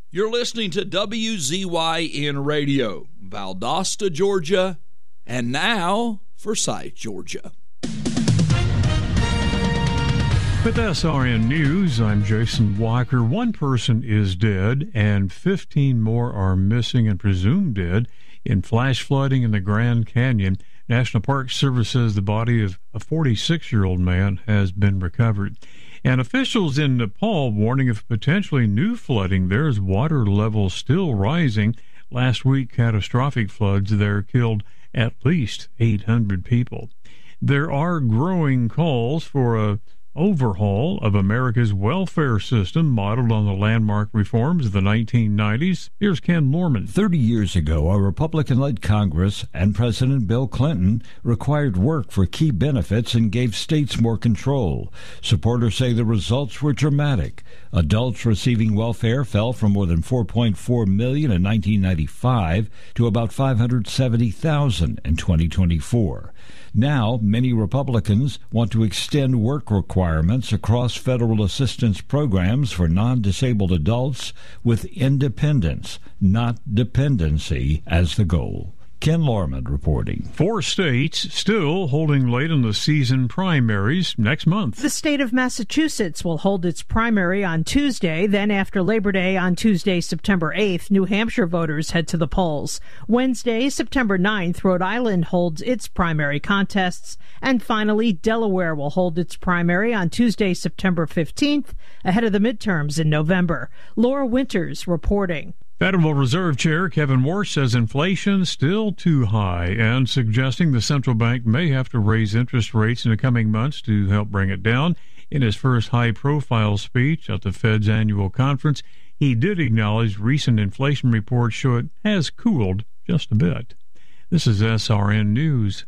You're listening to WZYN Radio, Valdosta, Georgia, and now Forsyth, Georgia. With SRN News, I'm Jason Walker. One person is dead and 15 more are missing and presumed dead in flash flooding in the Grand Canyon. National Park Service says the body of a 46-year-old man has been recovered. And officials in Nepal warning of potentially new flooding there as water levels still rising. Last week, catastrophic floods there killed at least 800 people. There are growing calls for a overhaul of America's welfare system modeled on the landmark reforms of the 1990s. Here's Ken Lorman. 30 years ago, a Republican-led Congress and President Bill Clinton required work for key benefits and gave states more control. Supporters say the results were dramatic. Adults receiving welfare fell from more than 4.4 million in 1995 to about 570,000 in 2024. Now, many Republicans want to extend work requirements across federal assistance programs for non-disabled adults with independence, not dependency, as the goal. Ken Lorman reporting. 4 states still holding late-in-the-season primaries next month. The state of Massachusetts will hold its primary on Tuesday. Then after Labor Day on Tuesday, September 8th, New Hampshire voters head to the polls. Wednesday, September 9th, Rhode Island holds its primary contests. And finally, Delaware will hold its primary on Tuesday, September 15th, ahead of the midterms in November. Laura Winters reporting. Federal Reserve Chair Kevin Warsh says inflation still too high and suggesting the central bank may have to raise interest rates in the coming months to help bring it down. In his first high-profile speech at the Fed's annual conference, he did acknowledge recent inflation reports show it has cooled just a bit. This is SRN News.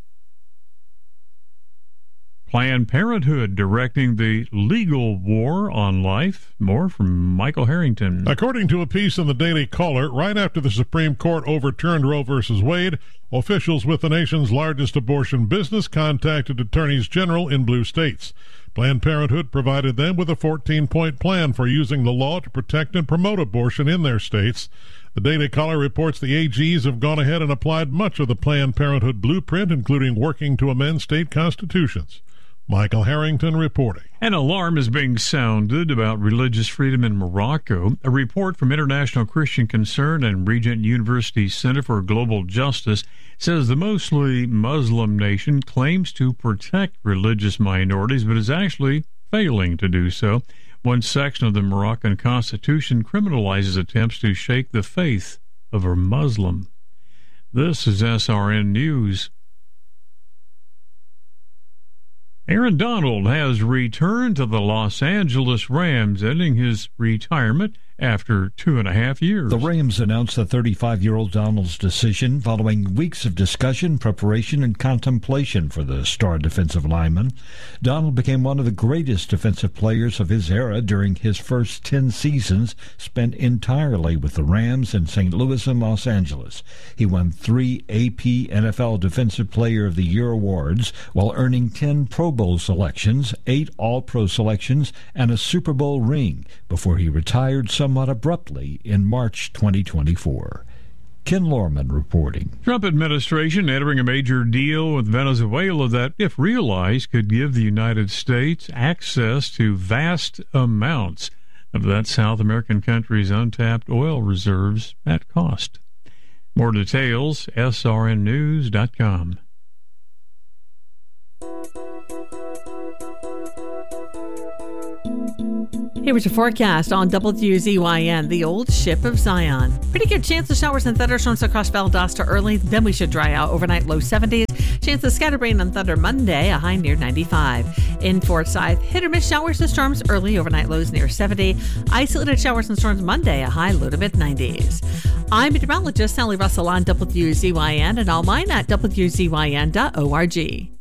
Planned Parenthood directing the legal war on life. More from Michael Harrington. According to a piece in the Daily Caller, right after the Supreme Court overturned Roe v. Wade, officials with the nation's largest abortion business contacted attorneys general in blue states. Planned Parenthood provided them with a 14-point plan for using the law to protect and promote abortion in their states. The Daily Caller reports the AGs have gone ahead and applied much of the Planned Parenthood blueprint, including working to amend state constitutions. Michael Harrington reporting. An alarm is being sounded about religious freedom in Morocco. A report from International Christian Concern and Regent University Center for Global Justice says the mostly Muslim nation claims to protect religious minorities, but is actually failing to do so. One section of the Moroccan constitution criminalizes attempts to shake the faith of a Muslim. This is SRN News. Aaron Donald has returned to the Los Angeles Rams, ending his retirement after 2.5 years. The Rams announced the 35-year-old Donald's decision following weeks of discussion, preparation, and contemplation for the star defensive lineman. Donald became one of the greatest defensive players of his era during his first 10 seasons spent entirely with the Rams in St. Louis and Los Angeles. He won 3 AP NFL Defensive Player of the Year awards while earning 10 Pro Bowl selections, 8 All-Pro selections, and a Super Bowl ring before he retired somewhat abruptly in March 2024. Ken Lorman reporting. Trump administration entering a major deal with Venezuela that, if realized, could give the United States access to vast amounts of that South American country's untapped oil reserves at cost. More details, srnnews.com. Here was your forecast on WZYN, the old ship of Zion. Pretty good chance of showers and thunderstorms across Valdosta early, then we should dry out overnight, low 70s. Chance of scattered rain and thunder Monday, a high near 95. In Forsyth, hit or miss showers and storms early, overnight lows near 70. Isolated showers and storms Monday, a high low to mid-90s. I'm meteorologist Sally Russell on WZYN and online at WZYN.org.